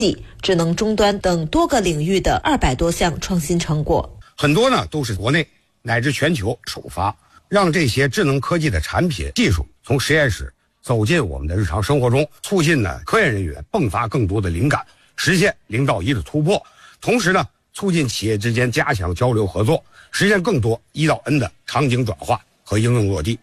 智能终端等多个领域的200多项创新成果。 很多呢都是国内乃至全球首发，让这些智能科技的产品技术从实验室走进我们的日常生活中，促进呢科研人员迸发更多的灵感，实现0到1的突破，同时呢促进企业之间加强交流合作，实现更多1到N的场景转化和应用落地。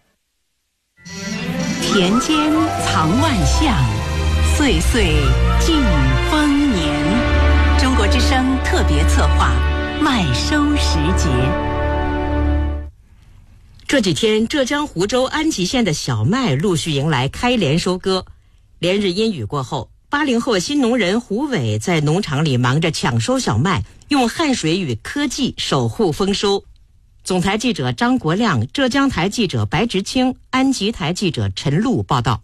田间藏万象，岁岁尽丰年。中国之声特别策划麦收时节。这几天，浙江湖州安吉县的小麦陆续迎来开镰收割。连日阴雨过后，80后新农人胡伟在农场里忙着抢收小麦，用汗水与科技守护丰收。总台记者张国亮、浙江台记者白直清、安吉台记者陈露报道。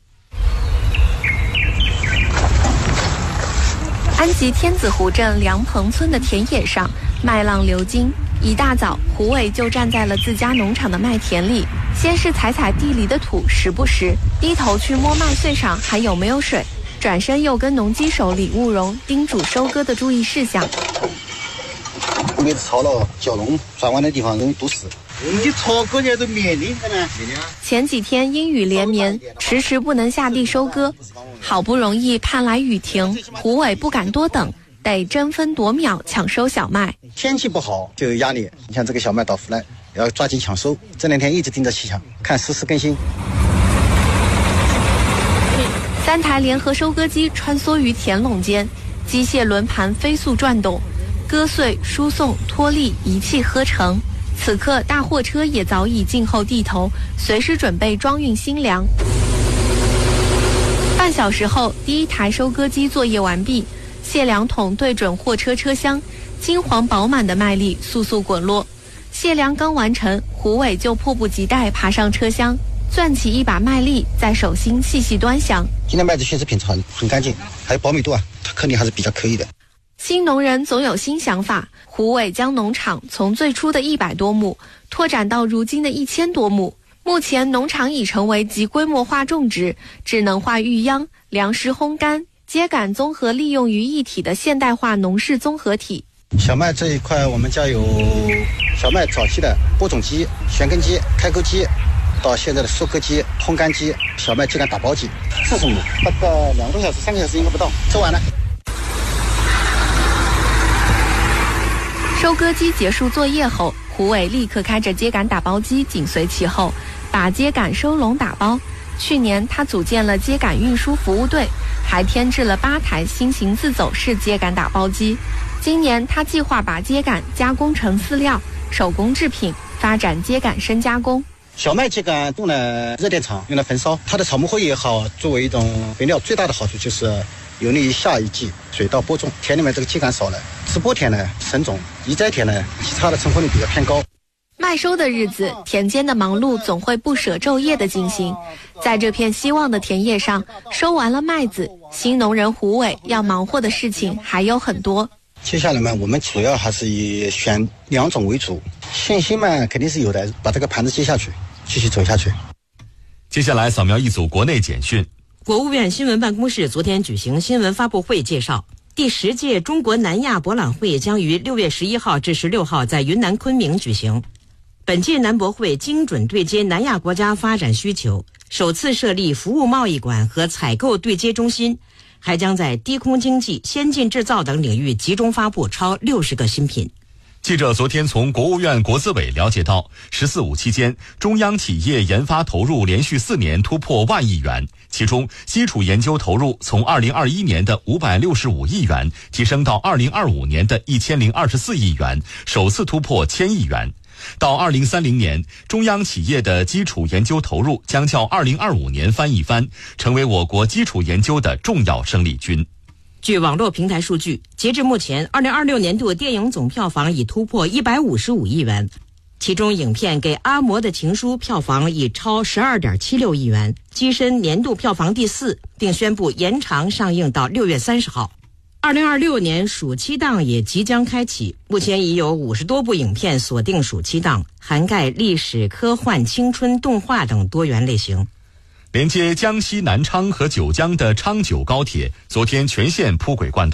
安吉天子湖镇梁棚村的田野上，麦浪流金。一大早，胡伟就站在了自家农场的麦田里，先是踩踩地里的土，时不时低头去摸麦穗上还有没有水，转身又跟农机手李务荣叮嘱收割的注意事项。 每次操了蛟龙转弯的地方容易堵死。你操割的都免的呢。 前几天阴雨连绵，迟迟不能下地收割，好不容易盼来雨停，胡伟不敢多等，得争分夺秒抢收小麦。 天气不好就有压力，你像这个小麦到腐烂，要抓紧抢收。这2天一直盯着气象，看实时更新。 3台联合收割机穿梭于田垄间，机械轮盘飞速转动，割穗、输送、脱粒一气呵成。此刻，大货车也早已静候地头，随时准备装运新粮。半小时后，第1台收割机作业完毕，卸粮桶对准货车车厢，金黄饱满的麦粒簌簌滚落。卸粮刚完成，胡伟就迫不及待爬上车厢，攥起一把麦粒，在手心细细端详。 今天麦子确实品质很干净，还有饱满度啊，它颗粒还是比较可以的。 新农人总有新想法，胡伟将农场从最初的100多亩拓展到如今的1000多亩。目前农场已成为集规模化种植、智能化育秧、粮食烘干、秸秆综合利用于一体的现代化农事综合体。 小麦这一块，我们家有小麦早期的播种机、旋耕机、开沟机，到现在的收割机、烘干机、小麦秸秆打包机，40亩，大概2个多小时、3个小时应该不到，收完了。 收割机结束作业后，胡伟立刻开着秸秆打包机紧随其后，把秸秆收拢打包。去年他组建了秸秆运输服务队，还添置了8台新型自走式秸秆打包机。今年他计划把秸秆加工成饲料、手工制品，发展秸秆深加工。 小麦秸秆用了热电场，用来焚烧，它的草木灰也好，作为一种肥料，最大的好处就是有利于下一季水稻播种。田里面这个秸秆少了，直播田呢生种，移栽田呢其他的成活率比较偏高。 麦收的日子，田间的忙碌总会不舍昼夜的进行。在这片希望的田野上，收完了麦子，新农人胡伟要忙活的事情还有很多。 接下来嘛，我们主要还是以选2种为主，信心嘛肯定是有的，把这个盘子接下去，继续走下去。 接下来扫描一组国内简讯。 国务院新闻办公室昨天举行新闻发布会介绍，第10届中国南亚博览会将于6月11号至16号在云南昆明举行。本届南博会精准对接南亚国家发展需求，首次设立服务贸易馆和采购对接中心，还将在低空经济、先进制造等领域集中发布超60个新品。 记者昨天从国务院国资委了解到，“14·5”期间，中央企业研发投入连续4年突破1万亿元，其中基础研究投入从2021年的565亿元提升到2025年的1024亿元，首次突破1000亿元。到2030年，中央企业的基础研究投入将较2025年翻一番，成为我国基础研究的重要生力军。 据网络平台数据，截至目前，2026年度电影总票房已突破155亿元，其中影片《给阿嬷的情书》票房已超12.76亿元，跻身年度票房第4，并宣布延长上映到6月30号。2026年暑期档也即将开启，目前已有50多部影片锁定暑期档，涵盖历史、科幻、青春、动画等多元类型。 连接江西南昌和九江的昌九高铁昨天全线铺轨贯通。